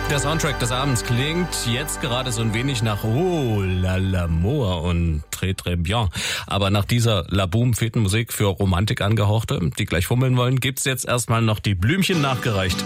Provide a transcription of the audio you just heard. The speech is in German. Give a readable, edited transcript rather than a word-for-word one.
Der Soundtrack des Abends klingt jetzt gerade so ein wenig nach Oh la l'amour und Très très bien. Aber nach dieser Laboom-Fetenmusik für Romantik angehauchte, die gleich fummeln wollen, gibt's jetzt erstmal noch die Blümchen nachgereicht.